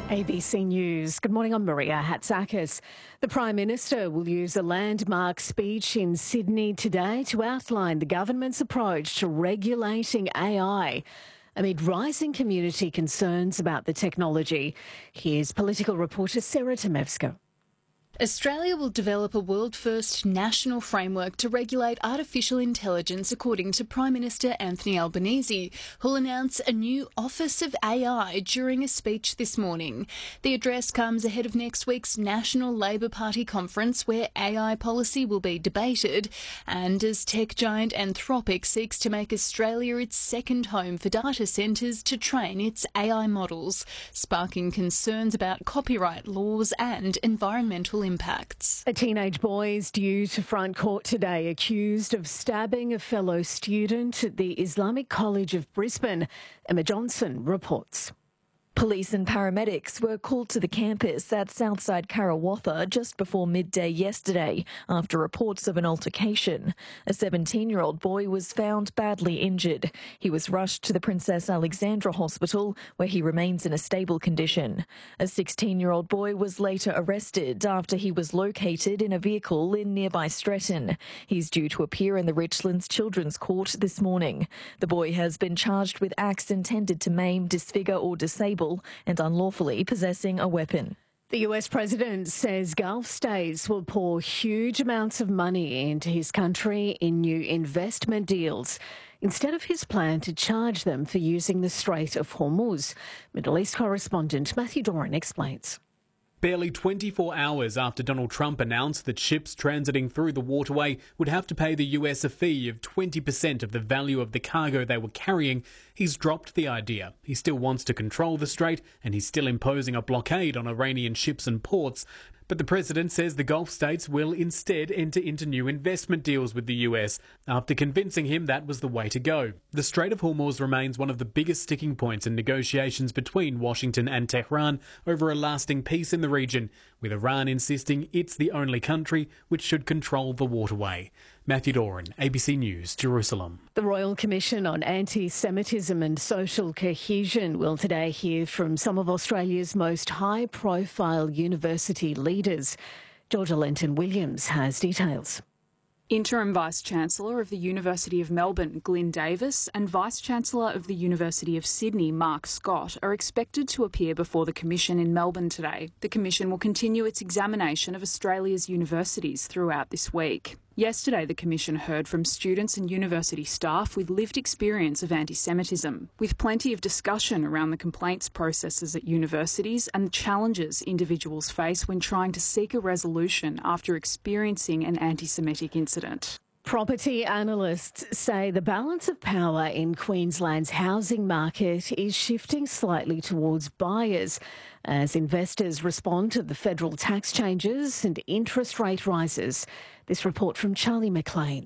ABC News. Good morning, I'm Maria Hatzakis. The Prime Minister will use a landmark speech in Sydney today to outline the government's approach to regulating AI amid rising community concerns about the technology. Here's political reporter Sarah Temevska. Australia will develop a world-first national framework to regulate artificial intelligence, according to Prime Minister Anthony Albanese, who'll announce a new Office of AI during a speech this morning. The address comes ahead of next week's National Labor Party conference, where AI policy will be debated, and as tech giant Anthropic seeks to make Australia its second home for data centres to train its AI models, sparking concerns about copyright laws and environmental impacts. A teenage boy is due to front court today, accused of stabbing a fellow student at the Islamic College of Brisbane. Emma Johnson reports. Police and paramedics were called to the campus at Southside Karawatha just before midday yesterday after reports of an altercation. A 17-year-old boy was found badly injured. He was rushed to the Princess Alexandra Hospital, where he remains in a stable condition. A 16-year-old boy was later arrested after he was located in a vehicle in nearby Stretton. He's due to appear in the Richlands Children's Court this morning. The boy has been charged with acts intended to maim, disfigure or disable and unlawfully possessing a weapon. The US president says Gulf states will pour huge amounts of money into his country in new investment deals instead of his plan to charge them for using the Strait of Hormuz. Middle East correspondent Matthew Doran explains. Barely 24 hours after Donald Trump announced that ships transiting through the waterway would have to pay the US a fee of 20% of the value of the cargo they were carrying, he's dropped the idea. He still wants to control the strait, and he's still imposing a blockade on Iranian ships and ports. But the president says the Gulf states will instead enter into new investment deals with the US after convincing him that was the way to go. The Strait of Hormuz remains one of the biggest sticking points in negotiations between Washington and Tehran over a lasting peace in the region, with Iran insisting it's the only country which should control the waterway. Matthew Doran, ABC News, Jerusalem. The Royal Commission on Anti-Semitism and Social Cohesion will today hear from some of Australia's most high-profile university leaders. Georgia Lenton-Williams has details. Interim Vice-Chancellor of the University of Melbourne, Glyn Davis, and Vice-Chancellor of the University of Sydney, Mark Scott, are expected to appear before the Commission in Melbourne today. The Commission will continue its examination of Australia's universities throughout this week. Yesterday, the Commission heard from students and university staff with lived experience of anti-Semitism, with plenty of discussion around the complaints processes at universities and the challenges individuals face when trying to seek a resolution after experiencing an anti-Semitic incident. Property analysts say the balance of power in Queensland's housing market is shifting slightly towards buyers as investors respond to the federal tax changes and interest rate rises. This report from Charlie McLean.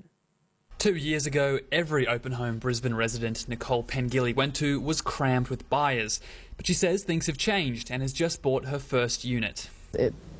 2 years ago, every open home Brisbane resident Nicole Pengilly went to was crammed with buyers. But she says things have changed and has just bought her first unit. It